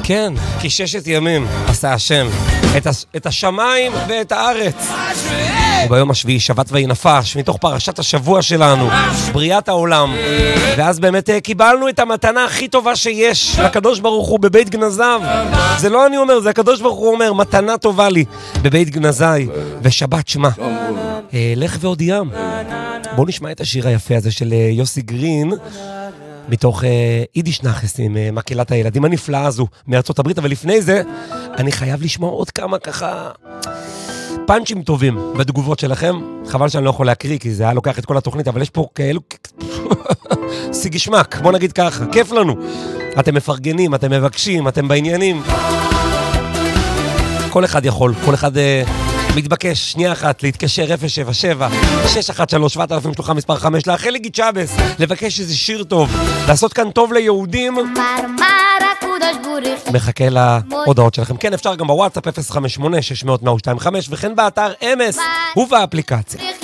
כן, כי 6 ימים עשה השם את השמיים ואת הארץ. וביום השביעי שבת ויהי נפש, מתוך פרשת השבוע שלנו, בריאת העולם. ואז באמת קיבלנו את המתנה הכי טובה שיש לקדוש ברוך הוא בבית גנזיו. זה לא אני אומר, זה הקדוש ברוך הוא אומר, מתנה טובה לי בבית גנזי, ושבת שמה. לך והודיעם. בואו נשמע את השיר היפה הזה של יוסי גרין, מתוך יידיש נחס עם מקהלת הילדים הנפלאה הזו מארצות הברית. אבל לפני זה אני חייב לשמוע עוד כמה ככה פאנצ'ים טובים בתגובות שלכם. חבל שאני לא יכול להקריא כי זה היה לוקח את כל התוכנית, אבל יש פה כאלו סיגשמק, בוא נגיד ככה, כיף לנו. אתם מפרגנים, אתם מבקשים, אתם בעניינים. כל אחד יכול, כל אחד מתבקש, שנייה אחת, להתקשר 077-613-7000 שלוחה מספר 5, לאחל לי גיצ'אבס, לבקש איזה שיר טוב, לעשות כאן טוב ליהודים. מחכה להודעות שלכם. כן, אפשר גם בוואטסאפ 058-600-125, וכן באתר אמס ובאפליקציה.